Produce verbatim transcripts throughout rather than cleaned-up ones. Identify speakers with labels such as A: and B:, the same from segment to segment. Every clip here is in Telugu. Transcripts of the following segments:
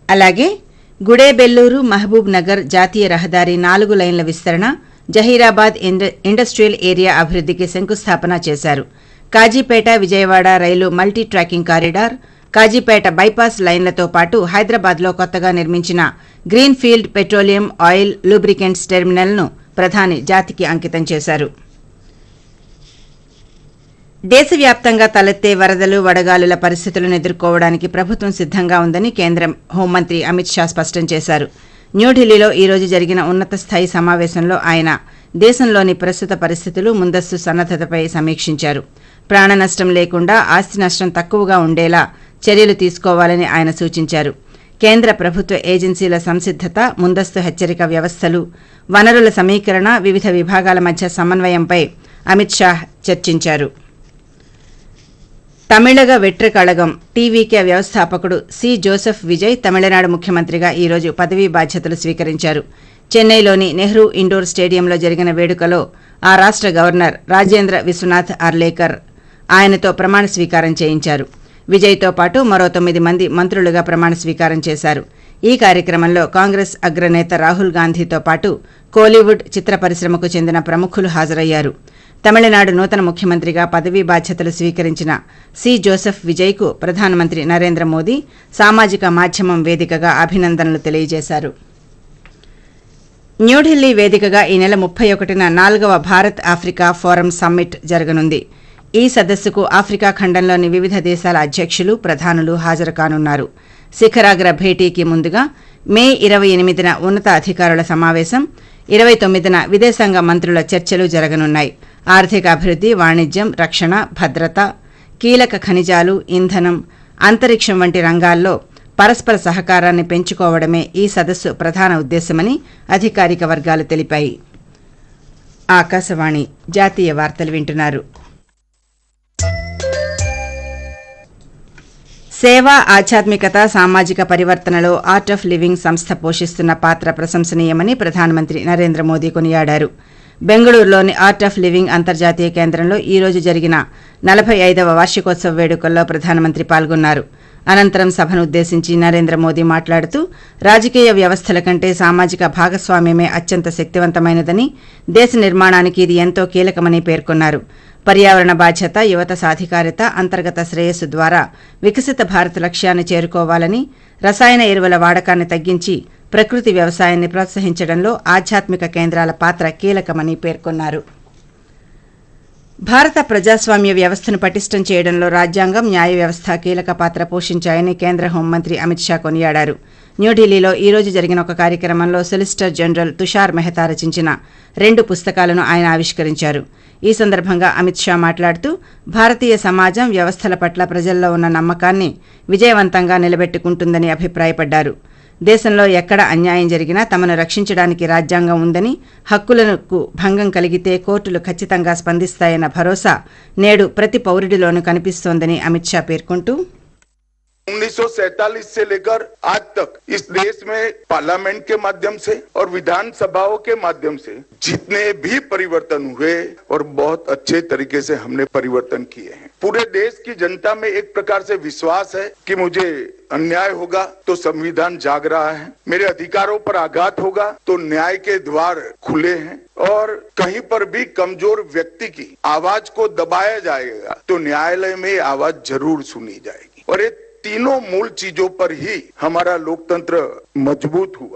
A: అలాగే గుడేబెల్లూరు మహబూబ్ నగర్ జాతీయ రహదారి నాలుగు లైన్ల విస్తరణ, జహీరాబాద్ ఇండస్ట్రియల్ ఏరియా అభివృద్ధికి శంకుస్థాపన చేశారు. కాజీపేట విజయవాడ రైలు multi tracking corridor, Kazipet bypass లైన్లతో పాటు హైదరాబాద్లో కొత్తగా నిర్మించిన green field petroleum oil lubricants టెర్మినల్ను ప్రధాని జాతికి అంకితం చేశారు. దేశవ్యాప్తంగా తలెత్తే వరదలు, వడగాలుల పరిస్థితులను ఎదుర్కోవడానికి ప్రభుత్వం సిద్దంగా ఉందని కేంద్ర హోంమంత్రి అమిత్ షా స్పష్టం చేశారు. న్యూఢిల్లీలో ఈ రోజు జరిగిన ఉన్నత స్థాయి సమావేశంలో ఆయన దేశంలోని ప్రస్తుత పరిస్థితులు, ముందస్తు సన్నద్దతపై సమీక్షించారు. ప్రాణ నష్టం లేకుండా ఆస్తి నష్టం తక్కువగా ఉండేలా చర్యలు తీసుకోవాలని ఆయన సూచించారు. కేంద్ర ప్రభుత్వ ఏజెన్సీల సంసిద్దత, ముందస్తు హెచ్చరిక వ్యవస్థలు, వనరుల సమీకరణ, వివిధ విభాగాల మధ్య సమన్వయంపై అమిత్ షా చర్చించారు. తమిళగ వెట్రి కళగం టీవీకే వ్యవస్థాపకుడు సి జోసెఫ్ విజయ్ తమిళనాడు ముఖ్యమంత్రిగా ఈ రోజు పదవీ బాధ్యతలు స్వీకరించారు. చెన్నైలోని నెహ్రూ ఇండోర్ స్టేడియంలో జరిగిన వేడుకలో ఆ రాష్ట గవర్నర్ రాజేంద్ర విశ్వనాథ్ అర్లేకర్ ఆయనతో ప్రమాణ స్వీకారం చేయించారు. విజయ్తో పాటు మరో తొమ్మిది మంది మంత్రులుగా ప్రమాణ స్వీకారం చేశారు. ఈ కార్యక్రమంలో కాంగ్రెస్ అగ్రనేత రాహుల్ గాంధీతో పాటు కోలీవుడ్ చిత్ర పరిశ్రమకు చెందిన ప్రముఖులు హాజరయ్యారు. తమిళనాడు నూతన ముఖ్యమంత్రిగా పదవీ బాధ్యతలు స్వీకరించిన సి జోసెఫ్ విజయ్కు ప్రధానమంత్రి నరేంద్ర మోదీ సామాజిక మాధ్యమం వేదికగా అభినందనలు తెలియజేశారు. న్యూఢిల్లీ వేదికగా ఈ నెల ముప్పై ఒకటిన నాలుగవ భారత్ ఆఫ్రికా ఫోరం సమ్మిట్ జరగనుంది. ఈ సదస్సుకు ఆఫ్రికా ఖండంలోని వివిధ దేశాల అధ్యక్షులు, ప్రధానులు హాజరు కానున్నారు. శిఖరాగ్ర భేటీకి ముందుగా మే ఇరవై ఎనిమిదిన ఉన్నత అధికారుల సమావేశం, ఇరవై తొమ్మిదిన విదేశాంగ మంత్రుల చర్చలు జరగనున్నాయి. ఆర్థిక అభివృద్ధి, వాణిజ్యం, రక్షణ, భద్రత, కీలక ఖనిజాలు, ఇంధనం, అంతరిక్షం వంటి రంగాల్లో పరస్పర సహకారాన్ని పెంచుకోవడమే ఈ సదస్సు ప్రధాన ఉద్దేశమని అధికారిక వర్గాలు తెలిపాయి. ఆకాశవాణి జాతీయ వార్తలు వింటున్నారు. సేవ, ఆధ్యాత్మికత, సామాజిక పరివర్తనలో ఆర్ట్ ఆఫ్ లివింగ్ సంస్థ పోషిస్తున్న పాత్ర ప్రశంసనీయమని ప్రధానమంత్రి నరేంద్ర మోదీ కొనియాడారు. బెంగళూరులోని ఆర్ట్ ఆఫ్ లివింగ్ అంతర్జాతీయ కేంద్రంలో ఈ రోజు జరిగిన నలభై ఐదవ వార్షికోత్సవ వేడుకల్లో ప్రధానమంత్రి పాల్గొన్నారు. అనంతరం సభను ఉద్దేశించి నరేంద్ర మోదీ మాట్లాడుతూ రాజకీయ వ్యవస్థల కంటే సామాజిక భాగస్వామ్యమే అత్యంత శక్తివంతమైనదని, దేశ నిర్మాణానికి ఇది ఎంతో కీలకమని పేర్కొన్నారు. పర్యావరణ బాధ్యత, యువత సాధికారత, అంతర్గత శ్రేయస్సు ద్వారా వికసిత భారత్ లక్ష్యాన్ని చేరుకోవాలని, రసాయన ఎరువుల వాడకాన్ని తగ్గించి ప్రకృతి వ్యవసాయాన్ని ప్రోత్సహించడంలో ఆధ్యాత్మిక కేంద్రాల పాత్ర కీలకమని పేర్కొన్నారు. భారత ప్రజాస్వామ్య వ్యవస్థను పటిష్టం చేయడంలో రాజ్యాంగం, న్యాయ వ్యవస్థ కీలక పాత్ర పోషించాయని కేంద్ర హోంమంత్రి అమిత్ షా కొనియాడారు. న్యూఢిల్లీలో ఈ రోజు జరిగిన ఒక కార్యక్రమంలో సొలిసిటర్ జనరల్ తుషార్ మెహతా రచించిన రెండు పుస్తకాలను ఆయన ఆవిష్కరించారు. ఈ సందర్భంగా అమిత్ షా మాట్లాడుతూ భారతీయ సమాజం వ్యవస్థల పట్ల ప్రజల్లో ఉన్న నమ్మకాన్ని విజయవంతంగా నిలబెట్టుకుంటుందని అభిప్రాయపడ్డారు. దేశంలో ఎక్కడ అన్యాయం జరిగినా తమను రక్షించడానికి రాజ్యాంగం ఉందని, హక్కులకు భంగం కలిగితే కోర్టులు ఖచ్చితంగా స్పందిస్తాయన్న భరోసా నేడు ప్రతి పౌరుడిలోనూ కనిపిస్తోందని అమిత్ షా పేర్కొంటూ
B: उन्नीस सौ सैंतालीस से लेकर आज तक इस देश में पार्लियामेंट के माध्यम से और विधानसभाओं के माध्यम से जितने भी परिवर्तन हुए और बहुत अच्छे तरीके से हमने परिवर्तन किए हैं. पूरे देश की जनता में एक प्रकार से विश्वास है कि मुझे अन्याय होगा तो संविधान जाग रहा है, मेरे अधिकारों पर आघात होगा तो न्याय के द्वार खुले हैं और कहीं पर भी कमजोर व्यक्ति की आवाज को दबाया जाएगा तो न्यायालय में आवाज जरूर सुनी जाएगी. और ये तीनों मूल चीजों पर ही हमारा लोकतंत्र मजबूत हुआ.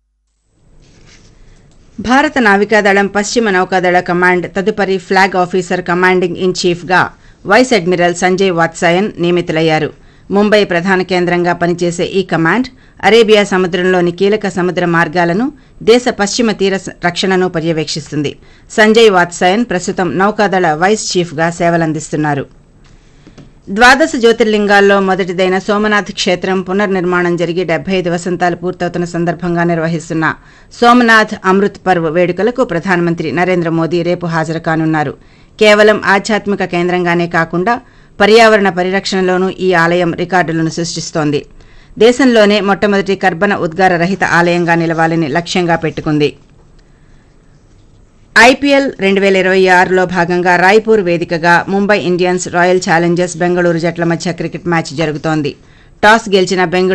A: భారత నావికాదళం పశ్చిమ నౌకాదళ కమాండ్ తదుపరి flag officer commanding in chief గా వైస్ అడ్మిరల్ సంజయ్ వాత్సాయన్ నియమితులయ్యారు. ముంబై ప్రధాన కేంద్రంగా పనిచేసే ఈ కమాండ్ అరేబియా సముద్రంలోని కీలక సముద్ర మార్గాలను, దేశ పశ్చిమ తీర రక్షణను పర్యవేక్షిస్తుంది. సంజయ్ వాత్సాయన్ ప్రస్తుతం నౌకాదళ వైస్ చీఫ్ గా సేవలందిస్తున్నారు. ద్వాదశ జ్యోతిర్లింగాల్లో మొదటిదైన సోమనాథ్ క్షేత్రం పునర్నిర్మాణం జరిగి డెబ్బై ఐదు వసంతాలు పూర్తవుతున్న సందర్భంగా నిర్వహిస్తున్న సోమనాథ్ అమృత్ పర్వ్ వేడుకలకు ప్రధానమంత్రి నరేంద్ర మోదీ రేపు హాజరు కానున్నారు. కేవలం ఆధ్యాత్మిక కేంద్రంగానే కాకుండా పర్యావరణ పరిరక్షణలోనూ ఈ ఆలయం రికార్డులను సృష్టిస్తోంది. దేశంలోనే మొట్టమొదటి కర్బన ఉద్గార రహిత ఆలయంగా నిలవాలని లక్ష్యంగా పెట్టుకుంది. ఐపీఎల్ రెండు వేల ఇరవై ఆరులో భాగంగా రాయ్పూర్ వేదికగా Mumbai Indians, royal Challengers Bengaluru జట్ల మధ్య క్రికెట్ మ్యాచ్ జరుగుతోంది. టాస్ గెలిచిన బెంగళూరు